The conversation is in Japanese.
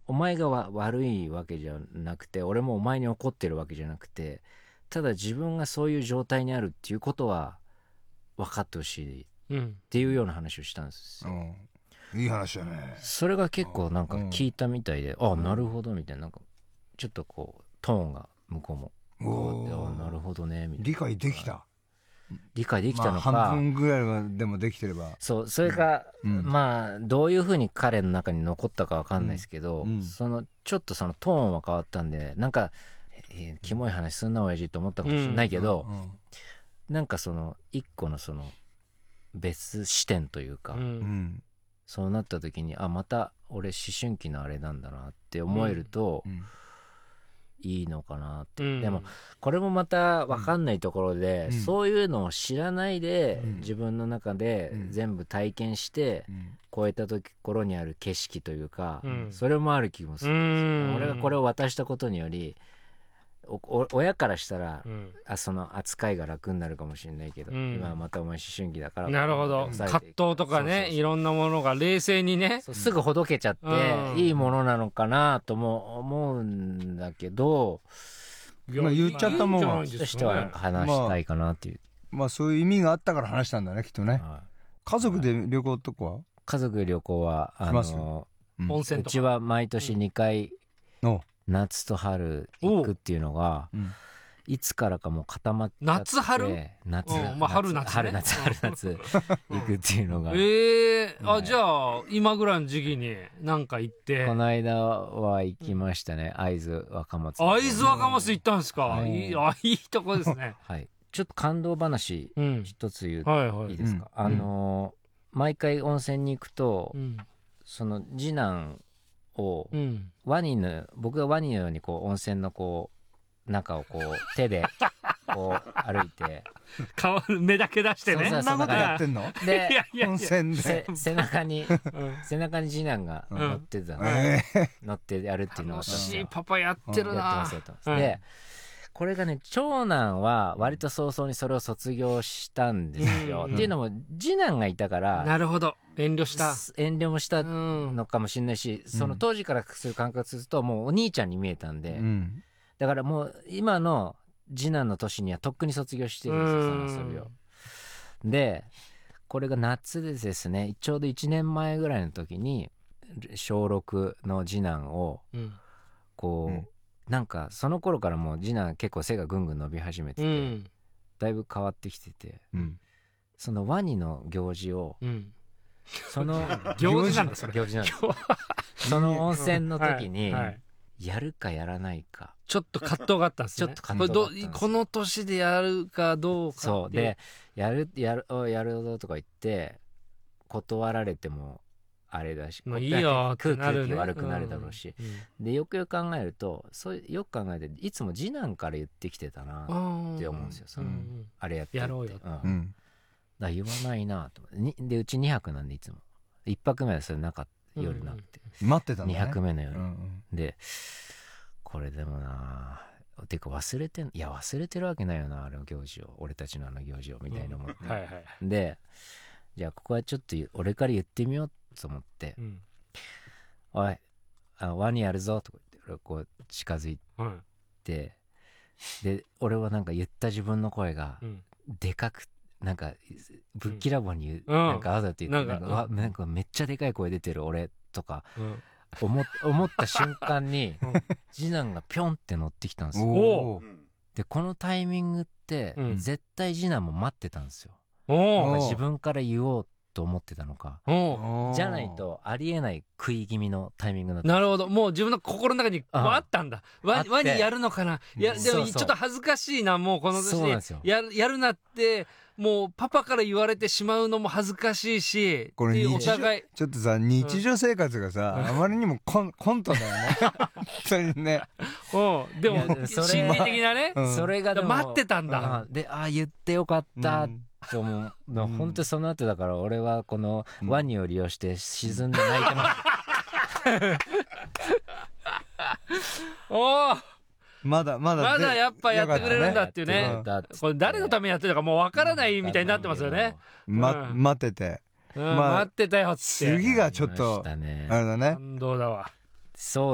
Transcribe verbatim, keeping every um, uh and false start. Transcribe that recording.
お前がわ悪いわけじゃなくて、俺もお前に怒ってるわけじゃなくて、ただ自分がそういう状態にあるっていうことは分かってほしいっていうような話をしたんですよ、 うん、いい話だね。 それが結構なんか聞いたみたいで、うん、あなるほどみたいな、なんかちょっとこうトーンが向こうもおなるほどねみたいな、 理解できた理解できたのか、 まあ、半分ぐらいはでもできてれば、 そうそれが、うん、まあどういうふうに彼の中に残ったかわかんないですけど、うん、そのちょっとそのトーンは変わったんで、なんか、えー、キモい話すんな親父と思ったかもしれないけど、うんうんうん、なんかその一個のその別視点というか、うん、そうなった時にあまた俺思春期のあれなんだなって思えると、うんうん、いいのかなって、うん、でもこれもまた分かんないところで、うん、そういうのを知らないで、うん、自分の中で全部体験して、うん、超えたところにある景色というか、うん、それもある気もするんですよ。俺がこれを渡したことによりおお親からしたら、うん、あその扱いが楽になるかもしれないけど、うん、今はまたお前思春期だから、 なるほど、葛藤とかね、そうそうそう、いろんなものが冷静にね、 すぐほどけちゃって、うん、いいものなのかなとも思うんだけど、 まあ、言っちゃったもんはとしては話したいかなっていう、 まあ、まあそういう意味があったから話したんだねきっとね、はい、家族で旅行とかは家族で旅行はあの、 うん、温泉とかうちは毎年にかい、うん、夏と春行くっていうのが、うん、いつからかもう固まっちゃって、 夏春夏、 うん、まあ、春夏、ね、 春夏春夏行くっていうのがえー、あ、じゃあ今ぐらいの時期になんか行って、 この間は行きましたね、会津若松。 会津若松行ったんですか、うん、いい、あ、いいとこですねはいちょっと感動話一つ言う、 うん、はいはい、 いいですか、うん、あの毎回温泉に行くと、うん、その次男を、うん、ワニの僕がワニのようにこう温泉のこう中をこう手でこう歩いて顔目だけ出してね、 そんなことやってんのでいやいやいや温泉で背中に、うん、背中に次男が乗ってたの、うんえー、乗ってやるっていうのを楽しいパパやってるな、 やってますやってます、うん、でこれがね長男は割と早々にそれを卒業したんですよ、うん、っていうのも次男がいたから、 なるほど遠慮した遠慮もしたのかもしれないし、うん、その当時からする感覚するともうお兄ちゃんに見えたんで、うん、だからもう今の次男の年にはとっくに卒業してるんですよ、その遊びを。でこれが夏でですね、ちょうどいちねんまえぐらいの時にしょうろくの次男をこう、うん、なんかその頃からもう次男結構背がぐんぐん伸び始めてて、うん、だいぶ変わってきてて、うん、そのワニの行事を、うん、その行事なんだそれ行事なんですその温泉の時にやるかやらないかちょっと葛藤があったんですね。 ちょっと葛藤があったんです。 この年でやるかどうか。 そうでやるやるやるぞとか言って断られてもあれだし、 まあ、いいよ空気悪くなるだろうし、うんうん、でよくよく考えるとそうよく考えていつも次男から言ってきてたなって思うんですよ。その、うん、あれやってやろうよ、 うん、だ言わないなと思って。でうちにはくなんでいつもいっぱくめはそれなかった夜なくて、 うんうん、待ってたんだね、 にはくめの夜、うんうん、でこれでもなてか忘れてんいや忘れてるわけないよなあの行事を、俺たちのあの行事をみたいな思って、うんはいはい、でじゃあここはちょっと俺から言ってみようと思って、うん、おいあワニやるぞとか言って俺こう近づいて、うん、で俺はなんか言った自分の声がでかくなんかぶっきらぼうに言う、うん、なんかあだって言ってなんか、うん、なんかめっちゃでかい声出てる俺とか、うん思, 思った瞬間に次男がピョンって乗ってきたんですよ。でこのタイミングって、うん、絶対次男も待ってたんですよ。なんか自分から言おうと思ってたのかじゃないとありえない食い気味のタイミングだった。 なるほど、もう自分の心の中にあったんだ。ワニやるのかな、いやでもちょっと恥ずかしいなもうこの年で や, やるなってもうパパから言われてしまうのも恥ずかしいし、 これお互いちょっとさ日常生活がさ、うん、あまりにもコ ン, コントだよね本当にねうんでも心理的なね、 うん、それがでも待ってたんだ、 うん、であ言ってよかったと思う、うん、本当にその後だから俺はこのワニを利用して沈んで泣いてます、うん、 おーまだまだまだやっぱやってくれるんだっていうね。これ誰のためにやってるかもう分からないみたいになってますよね。 ま、待ってて、 うんまあ、待ってたよっつって次がちょっとあれだね。 感動だわ。 そう